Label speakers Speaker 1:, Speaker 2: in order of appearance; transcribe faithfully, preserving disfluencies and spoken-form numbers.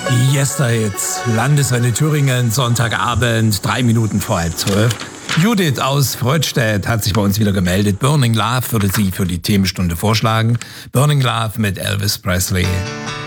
Speaker 1: Yesterhits, Landeswelle Thüringen, Sonntagabend, drei Minuten vor halb zwölf. Judith aus Fröttstedt hat sich bei uns wieder gemeldet. Burning Love würde sie für die Themenstunde vorschlagen. Burning Love mit Elvis Presley.